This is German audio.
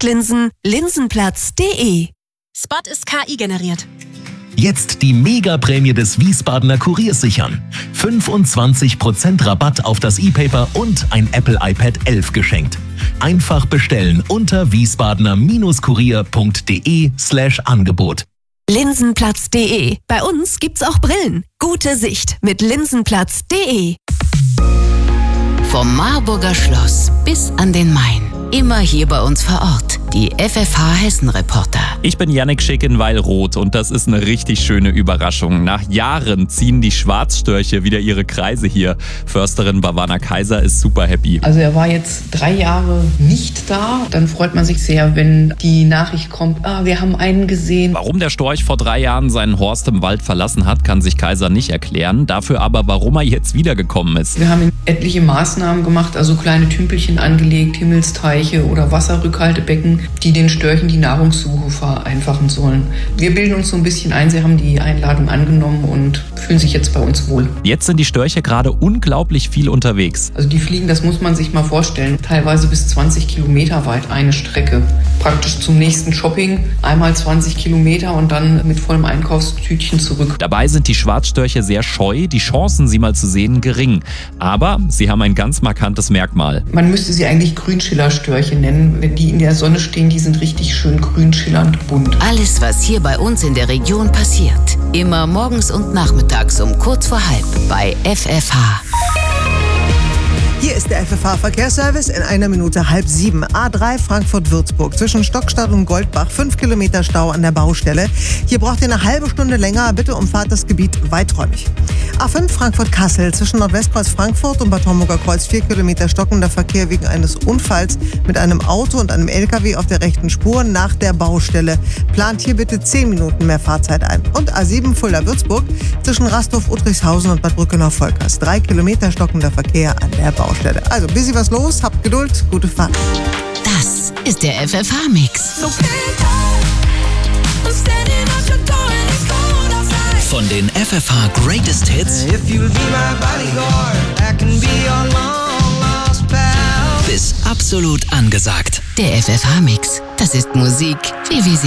Kontaktlinsen linsenplatz.de. Spot ist KI generiert. Jetzt die Mega-Prämie des Wiesbadener Kuriers sichern. 25% Rabatt auf das E-Paper und ein Apple iPad 11 geschenkt. Einfach bestellen unter wiesbadener-kurier.de/Angebot. Linsenplatz.de. Bei uns gibt's auch Brillen. Gute Sicht mit linsenplatz.de. Vom Marburger Schloss bis an den Main. Immer hier bei uns vor Ort. Die FFH Hessen-Reporter. Ich bin Yannick Schick in Weilroth und das ist eine richtig schöne Überraschung. Nach Jahren ziehen die Schwarzstörche wieder ihre Kreise hier. Försterin Bhavana Kaiser ist super happy. Also er war jetzt 3 Jahre nicht da. Dann freut man sich sehr, wenn die Nachricht kommt, wir haben einen gesehen. Warum der Storch vor 3 Jahren seinen Horst im Wald verlassen hat, kann sich Kaiser nicht erklären. Dafür aber, warum er jetzt wiedergekommen ist. Wir haben etliche Maßnahmen gemacht, also kleine Tümpelchen angelegt, Himmelsteiche oder Wasserrückhaltebecken, die den Störchen die Nahrungssuche vereinfachen sollen. Wir bilden uns so ein bisschen ein, sie haben die Einladung angenommen und fühlen sich jetzt bei uns wohl. Jetzt sind die Störche gerade unglaublich viel unterwegs. Also die fliegen, das muss man sich mal vorstellen, teilweise bis 20 Kilometer weit eine Strecke. Praktisch zum nächsten Shopping, einmal 20 Kilometer und dann mit vollem Einkaufstütchen zurück. Dabei sind die Schwarzstörche sehr scheu, die Chancen, sie mal zu sehen, gering. Aber sie haben ein ganz markantes Merkmal. Man müsste sie eigentlich Grünschillerstörche nennen. Wenn die in der Sonne stehen, die sind richtig schön grün, schillernd, bunt. Alles, was hier bei uns in der Region passiert. Immer morgens und nachmittags um kurz vor halb bei FFH. Hier ist der FFH-Verkehrsservice in 1 Minute 6:30. A3 Frankfurt-Würzburg zwischen Stockstadt und Goldbach. 5 Kilometer Stau an der Baustelle. Hier braucht ihr eine halbe Stunde länger. Bitte umfahrt das Gebiet weiträumig. A5 Frankfurt-Kassel zwischen Nordwestkreuz Frankfurt und Bad Homburger Kreuz. 4 Kilometer stockender Verkehr wegen eines Unfalls mit einem Auto und einem LKW auf der rechten Spur nach der Baustelle. Plant hier bitte 10 Minuten mehr Fahrzeit ein. Und A7 Fulda-Würzburg zwischen Rastorf-Uttrichshausen und Bad Brückenau-Volkers. 3 Kilometer stockender Verkehr an der Baustelle. Also, bisschen was los, habt Geduld, gute Fahrt. Das ist der FFH-Mix. Von den FFH Greatest Hits bis absolut angesagt. Der FFH-Mix. Das ist Musik, wie wir sie